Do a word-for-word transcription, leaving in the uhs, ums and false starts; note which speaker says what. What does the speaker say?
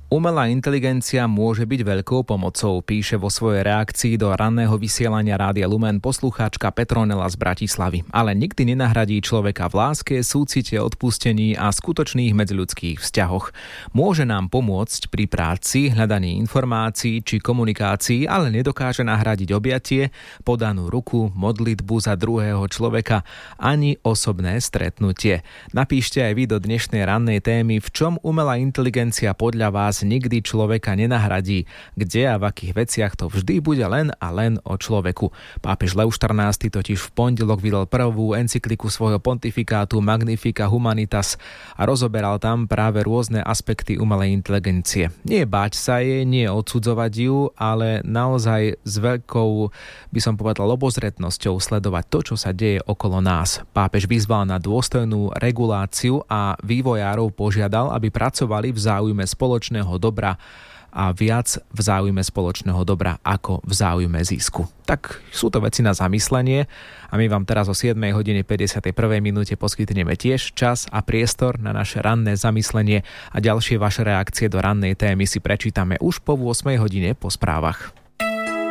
Speaker 1: Umelá inteligencia môže byť veľkou pomocou, píše vo svojej reakcii do ranného vysielania Rádia Lumen poslucháčka Petronela z Bratislavy. Ale nikdy nenahradí človeka v láske, súcite, odpustení a skutočných medziľudských vzťahoch. Môže nám pomôcť pri práci, hľadaní informácií či komunikácii, ale nedokáže nahradiť objatie, podanú ruku, modlitbu za druhého človeka ani osobné stretnutie. Napíšte aj vy do dnešnej rannej témy, v čom umelá inteligencia podľa vás nikdy človeka nenahradí, kde a v akých veciach to vždy bude len a len o človeku. Pápež Lev štrnásty totiž v pondelok vydal prvú encykliku svojho pontifikátu Magnifica Humanitas a rozoberal tam práve rôzne aspekty umelej inteligencie. Nie báť sa jej, nie odsudzovať ju, ale naozaj s veľkou, by som povedal, obozretnosťou sledovať to, čo sa deje okolo nás. Pápež vyzval na dôstojnú reguláciu a vývojárov požiadal, aby pracovali v záujme spoločného dobra a viac v záujme spoločného dobra ako v záujme zisku. Tak sú to veci na zamyslenie a my vám teraz o siedmej hodine päťdesiatej prvej minúte poskytneme tiež čas a priestor na naše ranné zamyslenie a ďalšie vaše reakcie do rannej témy si prečítame už po ôsmej hodine po správach.